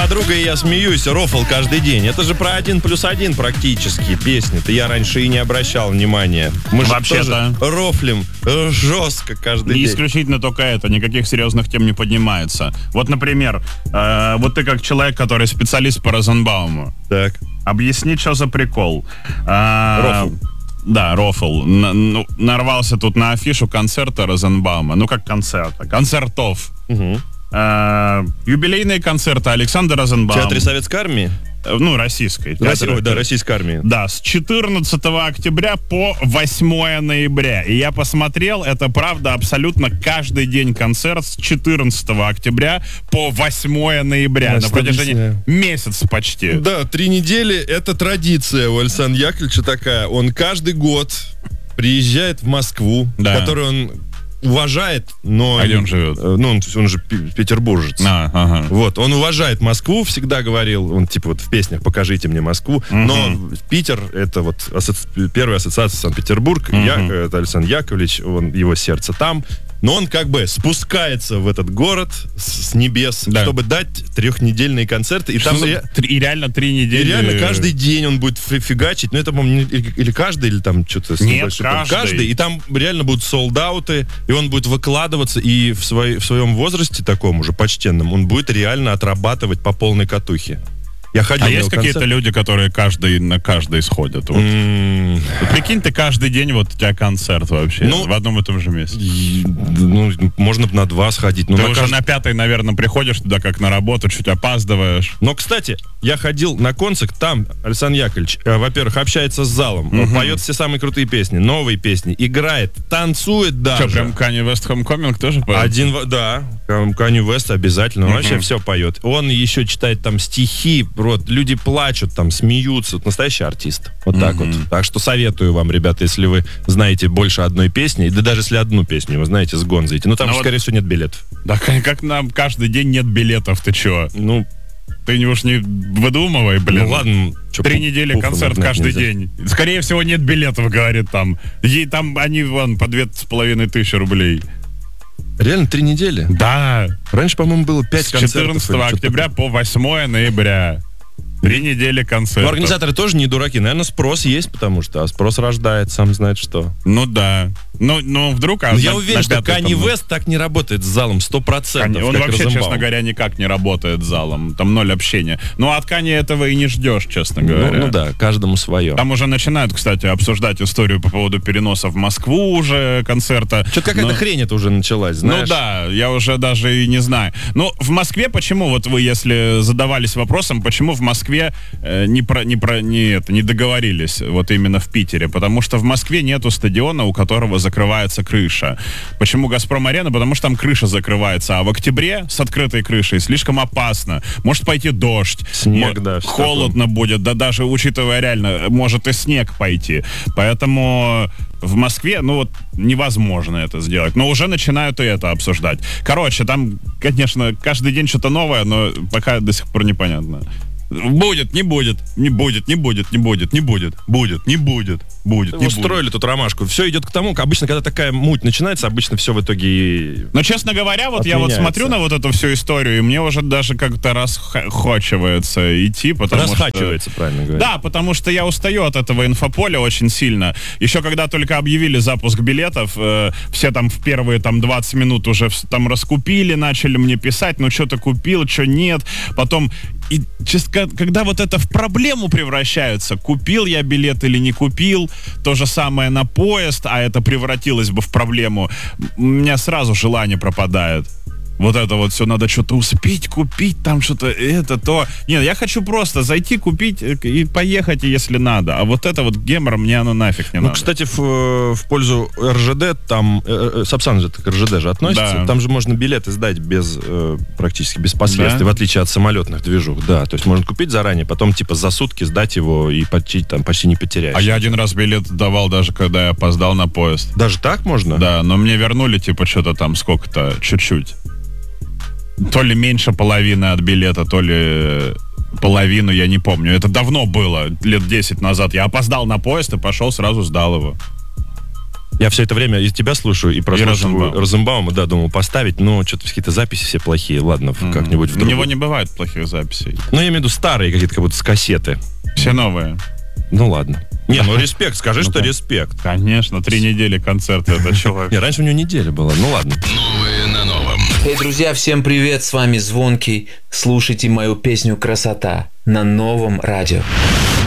подруга и я смеюсь, рофл каждый день. Это же про 1+1 практически песни-то. Я раньше и не обращал внимания. Мы же тоже рофлим жестко каждый день. Не исключительно только это, никаких серьезных тем не поднимается. Вот, например, вот ты как человек, который специалист по Розенбауму. Так. Объясни, что за прикол. Рофл. Да, рофл. Нарвался тут на афишу концерта Розенбаума. Ну, как концерта. Концертов. Угу. Юбилейные концерты Александра Розенбаума. В Театре Советской Армии? Ну, российской. Российской армии. Да, с 14 октября по 8 ноября. И я посмотрел, это правда абсолютно каждый день концерт с 14 октября по 8 ноября. На протяжении месяца почти. Да, 3 недели — это традиция у Александра Яковлевича такая. Он каждый год приезжает в Москву, которую он уважает, но... А где он живет? Ну, он же петербуржец. Ага. Вот, он уважает Москву, всегда говорил, он типа вот в песнях «Покажите мне Москву», но Питер — это вот первая ассоциация Санкт-Петербург, это Александр Яковлевич, его сердце там. Но он как бы спускается в этот город с небес, чтобы дать 3-недельные концерты. И там и реально 3 недели. И реально каждый день он будет фигачить. Ну, это, по-моему, или каждый, или там что-то... Нет, каждый. И там реально будут солдауты, и он будет выкладываться. И в своем возрасте таком уже почтенном он будет реально отрабатывать по полной катухе. Я ходил есть какие-то люди, которые на каждый сходят? Вот. Прикинь, ты каждый день вот у тебя концерт вообще в одном и том же месте. Можно на 2 сходить. Ты уже на 5-й, наверное, приходишь туда как на работу, чуть опаздываешь. Но, кстати, я ходил на концерт, там Александр Яковлевич, во-первых, общается с залом, он поет все самые крутые песни, новые песни, играет, танцует даже. Что, прям Kanye West Homecoming тоже поет? Да, Kanye West обязательно, он вообще все поет. Он еще читает там стихи, люди плачут, там, смеются. Настоящий артист. Вот так вот. Так что советую вам, ребята, если вы знаете больше одной песни, да даже если одну песню вы знаете, с Гонзой, ну там, скорее всего, нет билетов. Да как нам каждый день нет билетов, ты чё? Ну, ты уж не выдумывай, блин. Ну ладно. 3 недели концерт каждый день. Скорее всего, нет билетов, говорит там. Там они, по 2500 рублей. Реально 3 недели? Да. Раньше, по-моему, было 5 концертов. С 14 октября по 8 ноября. 3 недели концерта. Но организаторы тоже не дураки. Наверное, спрос есть, потому что спрос рождает, сам знает что. Ну да. Но вдруг... Я уверен, что Kanye West так не работает с залом 100%. Он вообще, честно говоря, никак не работает с залом. Там 0 общения. Ну, от Kanye этого и не ждешь, честно говоря. Ну да, каждому свое. Там уже начинают, кстати, обсуждать историю по поводу переноса в Москву уже концерта. Что-то какая-то хрень это уже началась, знаешь? Ну да, я уже даже и не знаю. Но в Москве почему, вот вы, если задавались вопросом, почему в Москве не договорились вот именно в Питере? Потому что в Москве нету стадиона, у которого закрывается крыша. Почему «Газпром-арена»? Потому что там крыша закрывается, а в октябре с открытой крышей слишком опасно. Может пойти дождь, снег, да, холодно будет, да даже учитывая реально, может и снег пойти. Поэтому в Москве, невозможно это сделать. Но уже начинают и это обсуждать. Короче, там, конечно, каждый день что-то новое, но пока до сих пор непонятно. Будет, не будет, не будет, не будет, не будет, не будет, будет, не будет, будет, не устроили тут ромашку. Все идет к тому, обычно, когда такая муть начинается, обычно все в итоге... Но, честно говоря, вот я вот смотрю на вот эту всю историю, и мне уже даже как-то расхочивается идти, потому Расхачивается, правильно говоря. Да, потому что я устаю от этого инфополя очень сильно. Еще когда только объявили запуск билетов, все там в первые 20 минут уже там раскупили, начали мне писать, что-то купил, что нет. Потом... И когда вот это в проблему превращается, купил я билет или не купил, то же самое на поезд, а это превратилось бы в проблему, у меня сразу желание пропадает. Вот это вот все, надо что-то успеть купить, там что-то это, то... Нет, я хочу просто зайти, купить и поехать, если надо. А вот это вот гемор, мне оно нафиг не надо. Кстати, в пользу РЖД, там, Сапсан же к РЖД же относится, да. Там же можно билеты сдать практически без последствий, да? В отличие от самолетных движух, да. То есть можно купить заранее, потом за сутки сдать его и почти не потеряешь. А я один раз билет давал, даже когда я опоздал на поезд. Даже так можно? Да, но мне вернули, что-то там сколько-то, чуть-чуть. То ли меньше половины от билета, то ли половину, я не помню. Это давно было, лет 10 назад. Я опоздал на поезд и пошел, сразу сдал его. Я все это время и тебя слушаю, и прослушиваю Розенбаума. Розенбаума, да, думал поставить, но что-то какие-то записи все плохие. Ладно, как-нибудь в У другой. него не бывает плохих записей. Ну, я имею в виду старые какие-то, как будто с кассеты. Все новые. Ну, ладно. Не, ну респект, скажи, что респект. Конечно, 3 недели концерта это человек. Не, раньше у него неделя была, ну ладно. Новое на новом. Эй, друзья, всем привет, с вами Звонкий. Слушайте мою песню «Красота» на Новом радио.